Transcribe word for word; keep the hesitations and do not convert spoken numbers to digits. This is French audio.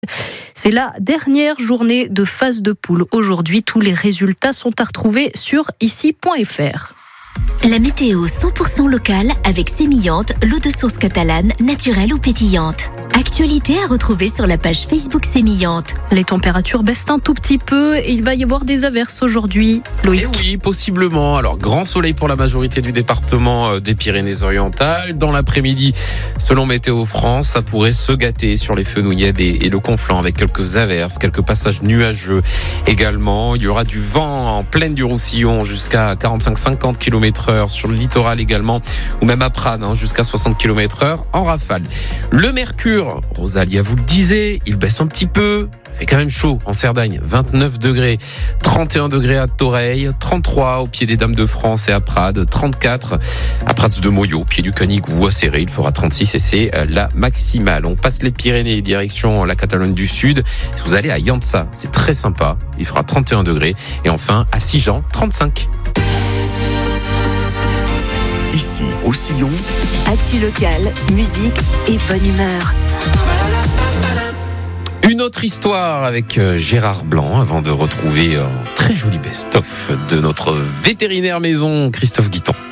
C'est la dernière journée de phase de poule. Aujourd'hui, tous les résultats sont à retrouver sur ici point f r. La météo cent pour cent locale avec Sémillante, l'eau de source catalane, naturelle ou pétillante. Actualité à retrouver sur la page Facebook Sémillante. Les températures baissent un tout petit peu et il va y avoir des averses aujourd'hui. Loïc. Et oui, possiblement. Alors, grand soleil pour la majorité du département des Pyrénées-Orientales. Dans l'après-midi, selon Météo France, ça pourrait se gâter sur les Fenouillèdes et le Conflent avec quelques averses, quelques passages nuageux également. Il y aura du vent en plaine du Roussillon jusqu'à quarante-cinq à cinquante kilomètres heure sur le littoral également, ou même à Prades, hein, jusqu'à soixante kilomètres heure en rafale. Le mercure, Rosalia vous le disait, il baisse un petit peu. Il fait quand même chaud en Cerdagne, vingt-neuf degrés, trente et un degrés à Toreil, trente-trois au pied des Dames de France et à Prades, trente-quatre à Prats de Moyo, au pied du Canigou à Serré, il fera trente-six et c'est la maximale. On passe les Pyrénées, direction la Catalogne du Sud. Si vous allez à Yantza, c'est très sympa, il fera trente et un degrés. Et enfin, à Sijan, trente-cinq. Ici, au Sillon. Actu locale, musique et bonne humeur. Une autre histoire avec Gérard Blanc avant de retrouver un très joli best-of de notre vétérinaire maison, Christophe Guiton.